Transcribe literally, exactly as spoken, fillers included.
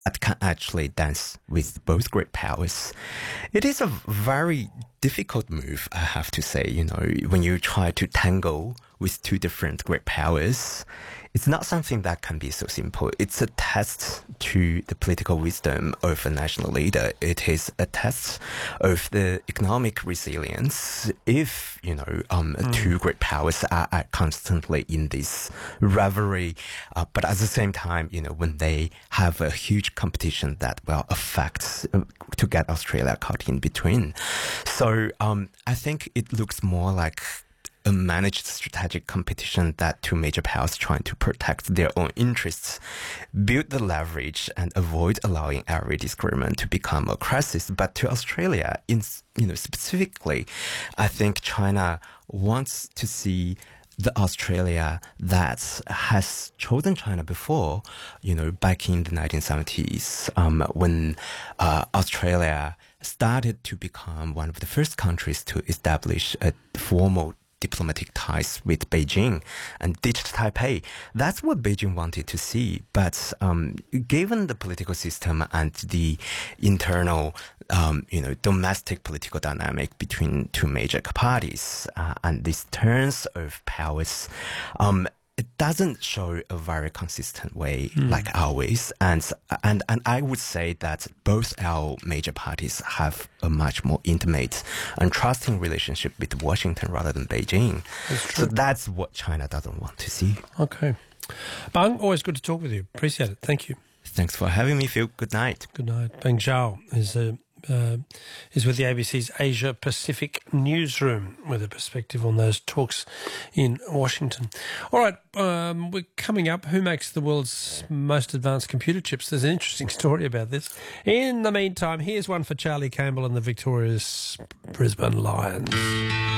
that can actually dance with both great powers. It is a very difficult move, I have to say. You know, when you try to tangle with two different great powers, it's not something that can be so simple. It's a test to the political wisdom of a national leader. It is a test of the economic resilience if, you know, um, mm. two great powers are, are constantly in this rivalry. Uh, but at the same time, you know, when they have a huge competition that, well, affects uh, to get Australia caught in between. So um, I think it looks more like a managed strategic competition that two major powers trying to protect their own interests, build the leverage, and avoid allowing every disagreement to become a crisis. But to Australia, in you know specifically, I think China wants to see the Australia that has chosen China before, you know, back in the nineteen seventies, um, when uh, Australia started to become one of the first countries to establish a formal diplomatic ties with Beijing and ditched Taipei. That's what Beijing wanted to see. But um, given the political system and the internal, um, you know, domestic political dynamic between two major parties uh, and these turns of powers, um, it doesn't show a very consistent way mm. like always. And, and, and I would say that both our major parties have a much more intimate and trusting relationship with Washington rather than Beijing. That's so that's what China doesn't want to see. Okay. Bang, always good to talk with you. Appreciate it. Thank you. Thanks for having me, Phil. Good night. Good night. Bang Zhao is a Uh, is with the A B C's Asia Pacific newsroom with a perspective on those talks in Washington. All right, um, we're coming up. Who makes the world's most advanced computer chips? There's an interesting story about this. In the meantime, here's one for Charlie Campbell and the victorious Brisbane Lions.